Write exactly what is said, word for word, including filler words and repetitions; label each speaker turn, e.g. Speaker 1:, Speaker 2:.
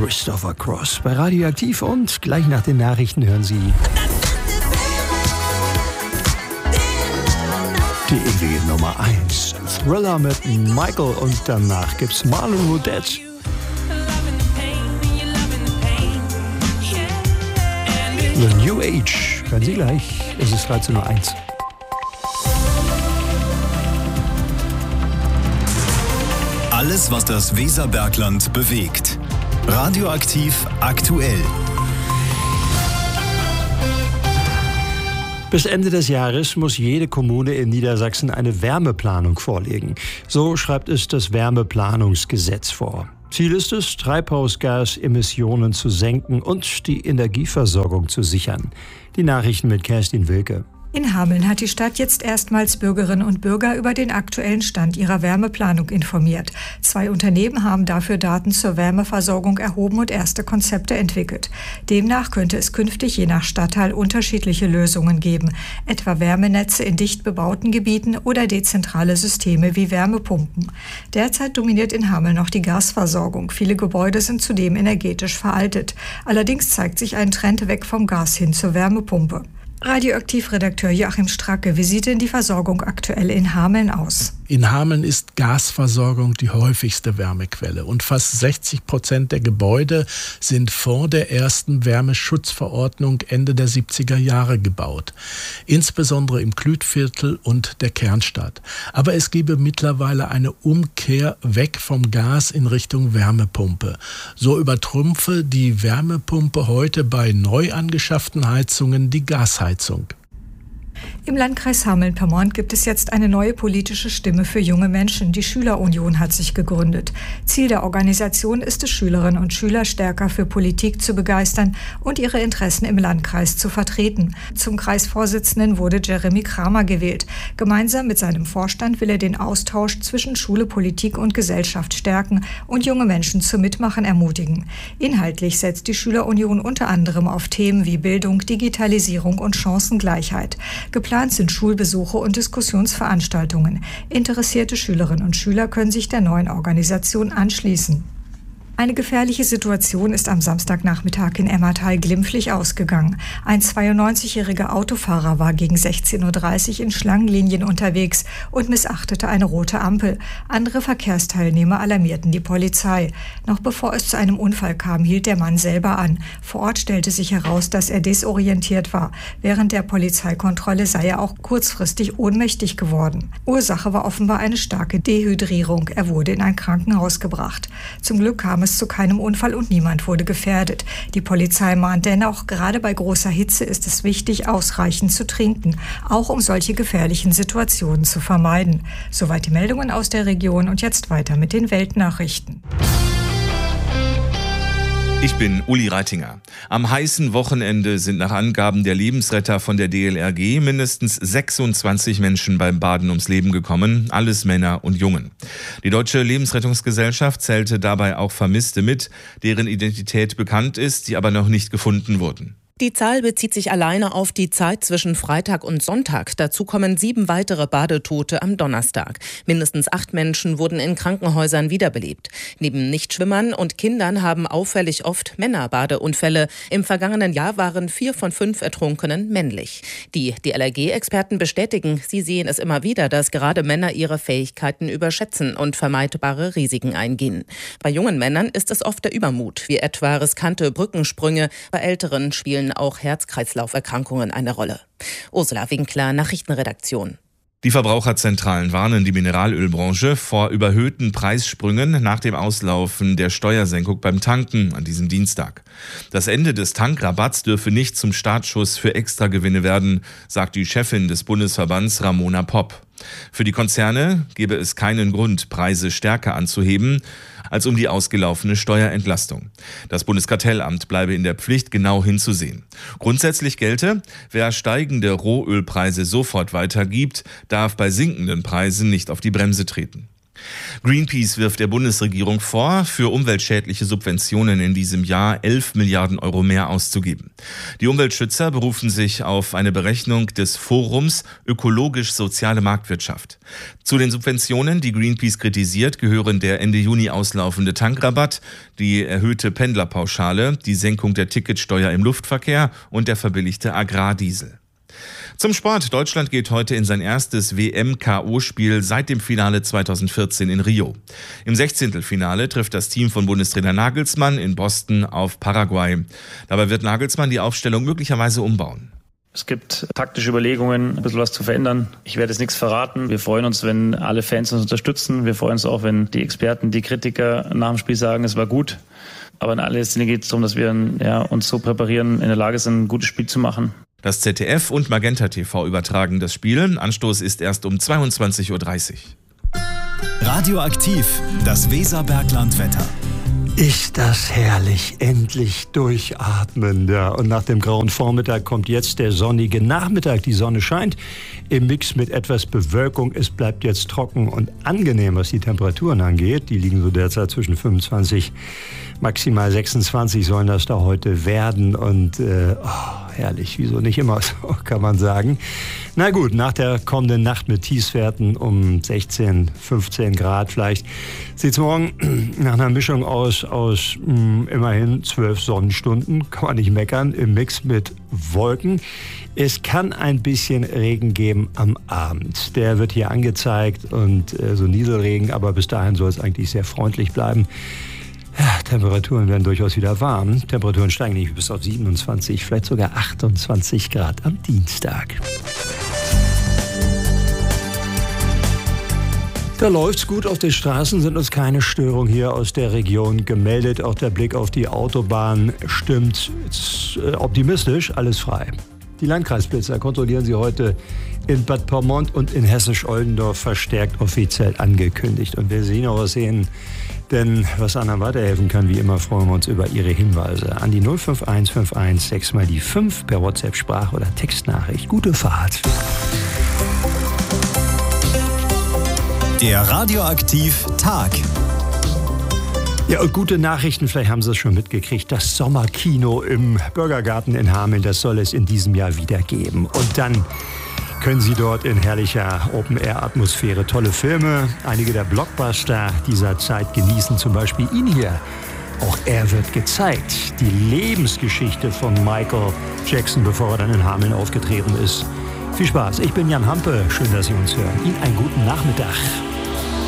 Speaker 1: Christopher Cross bei Radioaktiv und gleich nach den Nachrichten hören Sie die ewige Nummer eins. Thriller mit Michael und danach gibt's Marlon Rodette. The New Age. Hören Sie gleich. Es ist dreizehn Uhr eins.
Speaker 2: Alles, was das Weserbergland bewegt. Radioaktiv aktuell.
Speaker 1: Bis Ende des Jahres muss jede Kommune in Niedersachsen eine Wärmeplanung vorlegen. So schreibt es das Wärmeplanungsgesetz vor. Ziel ist es, Treibhausgasemissionen zu senken und die Energieversorgung zu sichern. Die Nachrichten mit Kerstin Wilke.
Speaker 3: In Hameln hat die Stadt jetzt erstmals Bürgerinnen und Bürger über den aktuellen Stand ihrer Wärmeplanung informiert. Zwei Unternehmen haben dafür Daten zur Wärmeversorgung erhoben und erste Konzepte entwickelt. Demnach könnte es künftig je nach Stadtteil unterschiedliche Lösungen geben, etwa Wärmenetze in dicht bebauten Gebieten oder dezentrale Systeme wie Wärmepumpen. Derzeit dominiert in Hameln noch die Gasversorgung. Viele Gebäude sind zudem energetisch veraltet. Allerdings zeigt sich ein Trend weg vom Gas hin zur Wärmepumpe. Radioaktiv-Redakteur Joachim Stracke, wie sieht denn die Versorgung aktuell in Hameln aus?
Speaker 4: In Hameln ist Gasversorgung die häufigste Wärmequelle und fast sechzig Prozent der Gebäude sind vor der ersten Wärmeschutzverordnung Ende der siebziger Jahre gebaut. Insbesondere im Klütviertel und der Kernstadt. Aber es gebe mittlerweile eine Umkehr weg vom Gas in Richtung Wärmepumpe. So übertrümpfe die Wärmepumpe heute bei neu angeschafften Heizungen die Gasheizung.
Speaker 3: Im Landkreis Hameln-Pyrmont gibt es jetzt eine neue politische Stimme für junge Menschen. Die Schülerunion hat sich gegründet. Ziel der Organisation ist es, Schülerinnen und Schüler stärker für Politik zu begeistern und ihre Interessen im Landkreis zu vertreten. Zum Kreisvorsitzenden wurde Jeremy Kramer gewählt. Gemeinsam mit seinem Vorstand will er den Austausch zwischen Schule, Politik und Gesellschaft stärken und junge Menschen zum Mitmachen ermutigen. Inhaltlich setzt die Schülerunion unter anderem auf Themen wie Bildung, Digitalisierung und Chancengleichheit. Geplant sind Schulbesuche und Diskussionsveranstaltungen. Interessierte Schülerinnen und Schüler können sich der neuen Organisation anschließen. Eine gefährliche Situation ist am Samstagnachmittag in Emmertal glimpflich ausgegangen. Ein zweiundneunzigjähriger Autofahrer war gegen sechzehn Uhr dreißig in Schlangenlinien unterwegs und missachtete eine rote Ampel. Andere Verkehrsteilnehmer alarmierten die Polizei. Noch bevor es zu einem Unfall kam, hielt der Mann selber an. Vor Ort stellte sich heraus, dass er desorientiert war. Während der Polizeikontrolle sei er auch kurzfristig ohnmächtig geworden. Ursache war offenbar eine starke Dehydrierung. Er wurde in ein Krankenhaus gebracht. Zum Glück kam es zu keinem Unfall und niemand wurde gefährdet. Die Polizei mahnt dennoch, gerade bei großer Hitze ist es wichtig, ausreichend zu trinken, auch um solche gefährlichen Situationen zu vermeiden. Soweit die Meldungen aus der Region und jetzt weiter mit den Weltnachrichten.
Speaker 5: Ich bin Uli Reitinger. Am heißen Wochenende sind nach Angaben der Lebensretter von der D L R G mindestens sechsundzwanzig Menschen beim Baden ums Leben gekommen, alles Männer und Jungen. Die Deutsche Lebensrettungsgesellschaft zählte dabei auch Vermisste mit, deren Identität bekannt ist, die aber noch nicht gefunden wurden.
Speaker 6: Die Zahl bezieht sich alleine auf die Zeit zwischen Freitag und Sonntag. Dazu kommen sieben weitere Badetote am Donnerstag. Mindestens acht Menschen wurden in Krankenhäusern wiederbelebt. Neben Nichtschwimmern und Kindern haben auffällig oft Männer Badeunfälle. Im vergangenen Jahr waren vier von fünf Ertrunkenen männlich. Die D L R G-Experten bestätigen, sie sehen es immer wieder, dass gerade Männer ihre Fähigkeiten überschätzen und vermeidbare Risiken eingehen. Bei jungen Männern ist es oft der Übermut, wie etwa riskante Brückensprünge. Bei Älteren spielen auch Herz-Kreislauf-Erkrankungen eine Rolle. Ursula Winkler, Nachrichtenredaktion.
Speaker 5: Die Verbraucherzentralen warnen die Mineralölbranche vor überhöhten Preissprüngen nach dem Auslaufen der Steuersenkung beim Tanken an diesem Dienstag. Das Ende des Tankrabatts dürfe nicht zum Startschuss für Extragewinne werden, sagt die Chefin des Bundesverbands Ramona Popp. Für die Konzerne gebe es keinen Grund, Preise stärker anzuheben, als um die ausgelaufene Steuerentlastung. Das Bundeskartellamt bleibe in der Pflicht, genau hinzusehen. Grundsätzlich gelte, wer steigende Rohölpreise sofort weitergibt, darf bei sinkenden Preisen nicht auf die Bremse treten. Greenpeace wirft der Bundesregierung vor, für umweltschädliche Subventionen in diesem Jahr elf Milliarden Euro mehr auszugeben. Die Umweltschützer berufen sich auf eine Berechnung des Forums Ökologisch-Soziale Marktwirtschaft. Zu den Subventionen, die Greenpeace kritisiert, gehören der Ende Juni auslaufende Tankrabatt, die erhöhte Pendlerpauschale, die Senkung der Ticketsteuer im Luftverkehr und der verbilligte Agrardiesel. Zum Sport. Deutschland geht heute in sein erstes W M-K O-Spiel seit dem Finale zweitausendvierzehn in Rio. Im Sechzehntelfinale trifft das Team von Bundestrainer Nagelsmann in Boston auf Paraguay. Dabei wird Nagelsmann die Aufstellung möglicherweise umbauen.
Speaker 7: Es gibt taktische Überlegungen, ein bisschen was zu verändern. Ich werde jetzt nichts verraten. Wir freuen uns, wenn alle Fans uns unterstützen. Wir freuen uns auch, wenn die Experten, die Kritiker nach dem Spiel sagen, es war gut. Aber in allererster Linie geht es darum, dass wir ja, uns so präparieren, in der Lage sind, ein gutes Spiel zu machen.
Speaker 5: Das Z D F und Magenta T V übertragen das Spiel. Anstoß ist erst um zweiundzwanzig Uhr dreißig.
Speaker 2: Radioaktiv, das Weserberglandwetter.
Speaker 1: Ist das herrlich, endlich durchatmen. Ja. Und nach dem grauen Vormittag kommt jetzt der sonnige Nachmittag. Die Sonne scheint im Mix mit etwas Bewölkung. Es bleibt jetzt trocken und angenehm, was die Temperaturen angeht. Die liegen so derzeit zwischen fünfundzwanzig, maximal sechsundzwanzig sollen das da heute werden. Und äh, oh, herrlich, wieso nicht immer so, kann man sagen. Na gut, nach der kommenden Nacht mit Tiefstwerten um sechzehn, fünfzehn Grad vielleicht, sieht es morgen nach einer Mischung aus, aus mh, immerhin zwölf Sonnenstunden, kann man nicht meckern, im Mix mit Wolken. Es kann ein bisschen Regen geben am Abend. Der wird hier angezeigt und äh, so Nieselregen, aber bis dahin soll es eigentlich sehr freundlich bleiben. Ja, Temperaturen werden durchaus wieder warm. Temperaturen steigen nicht bis auf siebenundzwanzig, vielleicht sogar achtundzwanzig Grad am Dienstag. Da läuft's gut auf den Straßen, sind uns keine Störungen hier aus der Region gemeldet. Auch der Blick auf die Autobahn stimmt optimistisch, alles frei. Die Landkreisblitzer kontrollieren sie heute in Bad Pyrmont und in Hessisch-Oldendorf verstärkt offiziell angekündigt. Und wir sehen auch was sehen, denn was anderen weiterhelfen kann, wie immer freuen wir uns über Ihre Hinweise an die null fünf eins fünf eins sechs mal die fünf per WhatsApp Sprach- oder Textnachricht. Gute Fahrt.
Speaker 2: Der Radioaktiv Tag.
Speaker 1: Ja, und gute Nachrichten, vielleicht haben Sie es schon mitgekriegt. Das Sommerkino im Bürgergarten in Hameln, das soll es in diesem Jahr wieder geben. Und dann können Sie dort in herrlicher Open-Air-Atmosphäre tolle Filme, einige der Blockbuster dieser Zeit genießen, zum Beispiel ihn hier. Auch er wird gezeigt. Die Lebensgeschichte von Michael Jackson, bevor er dann in Hameln aufgetreten ist. Viel Spaß. Ich bin Jan Hampe. Schön, dass Sie uns hören. Ihnen einen guten Nachmittag.